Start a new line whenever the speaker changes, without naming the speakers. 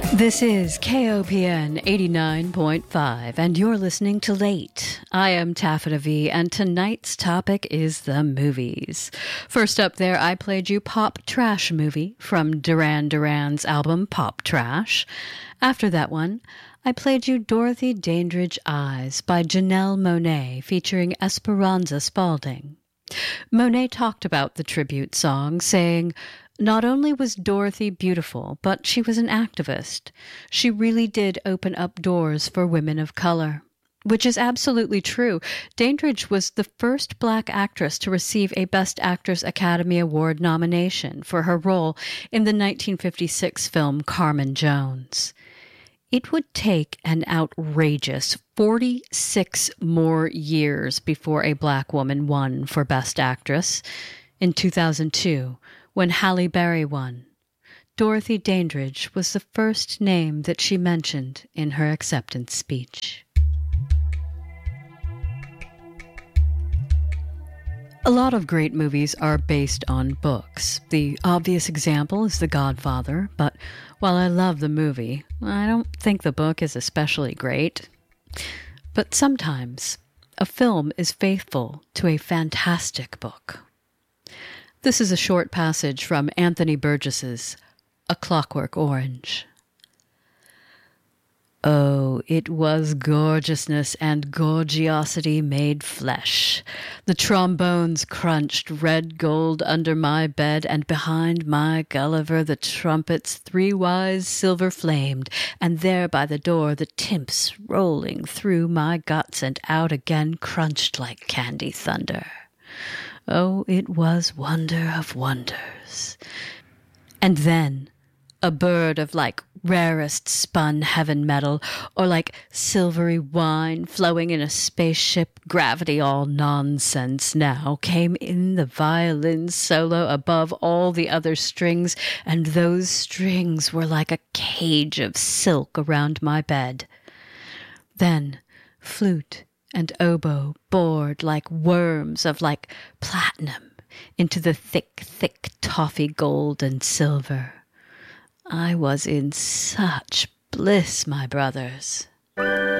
This is KOPN 89.5, and you're listening to Late. I am Taffeta V, and tonight's topic is the movies. First up there, I played you Pop Trash Movie from Duran Duran's album Pop Trash. After that one, I played you Dorothy Dandridge Eyes by Janelle Monáe featuring Esperanza Spalding. Monáe talked about the tribute song, saying, "Not only was Dorothy beautiful, but she was an activist. She really did open up doors for women of color." Which is absolutely true. Dandridge was the first Black actress to receive a Best Actress Academy Award nomination for her role in the 1956 film Carmen Jones. It would take an outrageous 46 more years before a Black woman won for Best Actress. In 2002, when Halle Berry won, Dorothy Dandridge was the first name that she mentioned in her acceptance speech. A lot of great movies are based on books. The obvious example is The Godfather, but while I love the movie, I don't think the book is especially great. But sometimes a film is faithful to a fantastic book. This is a short passage from Anthony Burgess's A Clockwork Orange. Oh, it was gorgeousness and gorgiosity made flesh. The trombones crunched red gold under my bed, and behind my Gulliver the trumpets three-wise silver flamed, and there by the door the timps rolling through my guts and out again crunched like candy thunder. Oh, it was wonder of wonders. And then a bird of like rarest spun heaven metal, or like silvery wine flowing in a spaceship, gravity all nonsense now, came in the violin solo above all the other strings, and those strings were like a cage of silk around my bed. Then flute and oboe bored like worms of like platinum into the thick, thick toffee gold and silver. I was in such bliss, my brothers.